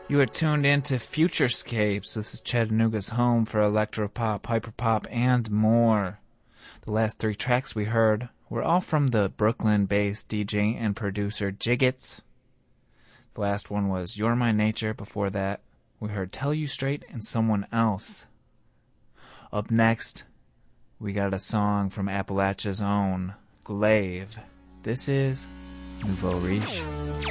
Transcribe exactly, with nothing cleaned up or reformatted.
You are tuned into Futurescapes. This is Chattanooga's home for electropop, hyperpop, and more. The last three tracks we heard were all from the Brooklyn-based D J and producer Jiggets. The last one was You're My Nature. Before that, we heard Tell You Straight and Someone Else. Up next, we got a song from Appalachia's own Glaive. This is Nouveau Riche.